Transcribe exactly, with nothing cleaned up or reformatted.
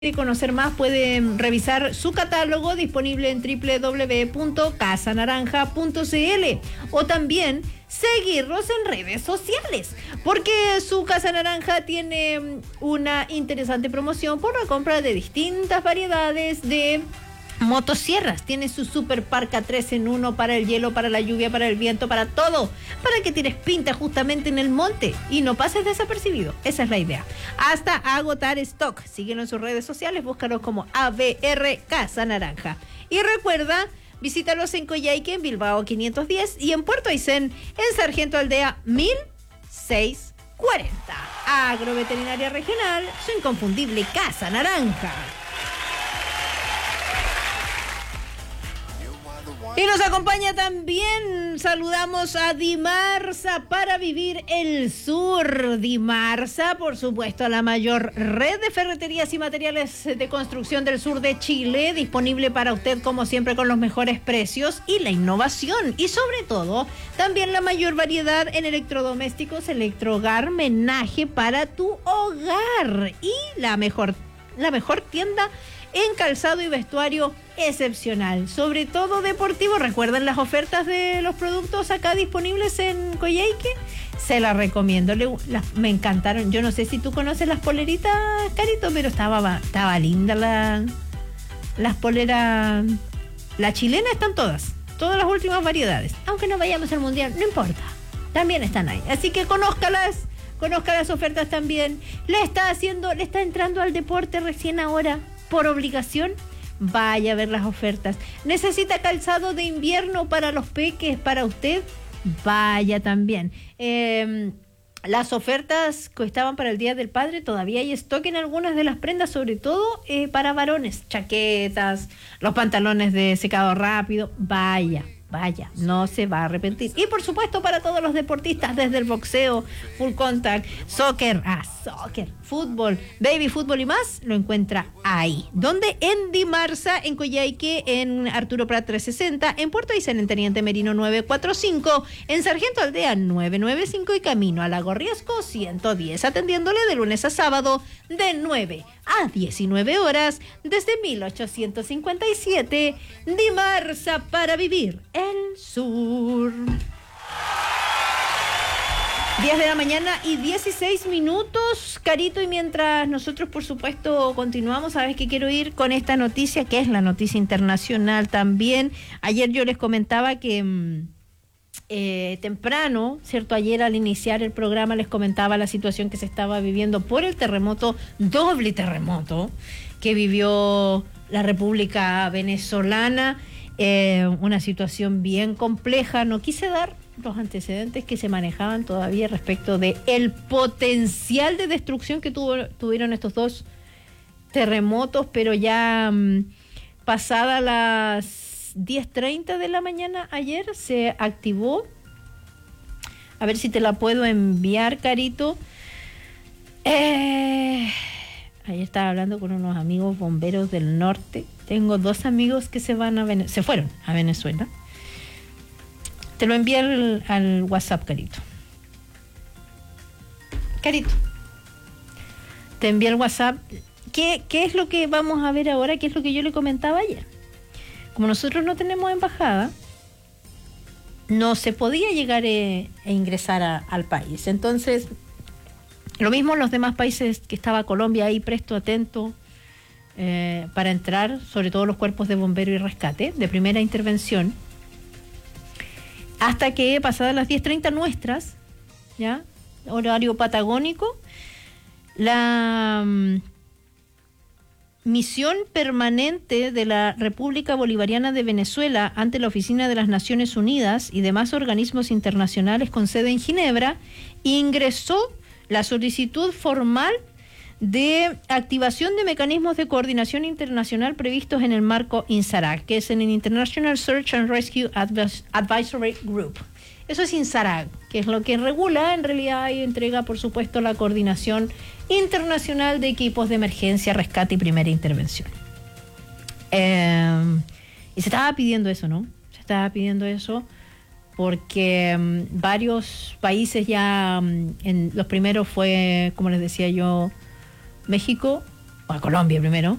quiere conocer más, puede revisar su catálogo disponible en doble u doble u doble u punto casa naranja punto c l o también seguirlos en redes sociales, porque su Casa Naranja tiene una interesante promoción por la compra de distintas variedades de motosierras. Tiene su super parca tres en uno para el hielo, para la lluvia, para el viento, para todo, para que tires pinta justamente en el monte y no pases desapercibido. Esa es la idea. Hasta agotar stock. Síguenos en sus redes sociales, búscalos como A B R Casa Naranja. Y recuerda, visítalos en Coyhaique, en Bilbao quinientos diez y en Puerto Aysén, en Sargento Aldea mil seiscientos cuarenta. Agroveterinaria Regional, su inconfundible Casa Naranja. Y nos acompaña también, saludamos a Dimarsa para vivir el sur. Dimarsa, por supuesto, la mayor red de ferreterías y materiales de construcción del sur de Chile, disponible para usted como siempre con los mejores precios y la innovación. Y sobre todo, también la mayor variedad en electrodomésticos, electrohogar, menaje para tu hogar. Y la mejor, la mejor tienda en calzado y vestuario excepcional, sobre todo deportivo. ¿Recuerdan las ofertas de los productos acá disponibles en Coyhaique? Se las recomiendo, Le, las, me encantaron. Yo no sé si tú conoces las poleritas, Carito, pero estaba, estaba linda la, las poleras. La chilena están todas, todas las últimas variedades. Aunque no vayamos al mundial, no importa, también están ahí. Así que conózcalas, conozca las ofertas también. Le está haciendo, le está entrando al deporte recién ahora por obligación, vaya a ver las ofertas. ¿Necesita calzado de invierno para los peques, para usted? Vaya también. Eh, las ofertas que estaban para el Día del Padre, todavía hay stock en algunas de las prendas, sobre todo eh, para varones, chaquetas, los pantalones de secado rápido. Vaya, vaya, no se va a arrepentir. Y por supuesto para todos los deportistas, desde el boxeo, full contact, soccer, ah, soccer, fútbol, baby fútbol y más, lo encuentra ahí. ¿Dónde? En Dimarsa, en Coyhaique, en Arturo Prat trescientos sesenta, en Puerto Aysén, en Teniente Merino novecientos cuarenta y cinco, en Sargento Aldea novecientos noventa y cinco y camino a Lago Riesco ciento diez, atendiéndole de lunes a sábado de nueve a diecinueve horas desde mil ochocientos cincuenta y siete. Dimarsa, para vivir el sur. diez de la mañana y dieciséis minutos, Carito, y mientras nosotros, por supuesto, continuamos, sabes que quiero ir con esta noticia, que es la noticia internacional también. Ayer yo les comentaba que eh, temprano, ¿cierto? Ayer al iniciar el programa les comentaba la situación que se estaba viviendo por el terremoto, doble terremoto, que vivió la República Venezolana. Eh, una situación bien compleja. No quise dar los antecedentes que se manejaban todavía respecto de el potencial de destrucción que tuvo, tuvieron estos dos terremotos, pero ya um, pasadas las diez treinta de la mañana ayer se activó. A ver si te la puedo enviar, Carito. Eh, ayer estaba hablando con unos amigos bomberos del norte. Tengo dos amigos que se van a Vene- se fueron a Venezuela. Te lo envié al, al WhatsApp, Carito. Carito, te envié al WhatsApp. ¿Qué, ¿Qué es lo que vamos a ver ahora? ¿Qué es lo que yo le comentaba ayer? Como nosotros no tenemos embajada, no se podía llegar e, e ingresar a, al país. Entonces, lo mismo los demás países, que estaba Colombia ahí presto, atento, eh, para entrar, sobre todo los cuerpos de bombero y rescate, de primera intervención. Hasta que pasadas las diez treinta nuestras, ya, horario patagónico, la um, misión permanente de la República Bolivariana de Venezuela ante la Oficina de las Naciones Unidas y demás organismos internacionales con sede en Ginebra ingresó la solicitud formal de activación de mecanismos de coordinación internacional previstos en el marco INSARAG, que es en el International Search and Rescue Advis- Advisory Group. Eso es INSARAG, que es lo que regula en realidad y entrega, por supuesto, la coordinación internacional de equipos de emergencia, rescate y primera intervención. Eh, y se estaba pidiendo eso, ¿no? Se estaba pidiendo eso porque um, varios países ya, um, en los primeros fue, como les decía yo, México, a Colombia primero.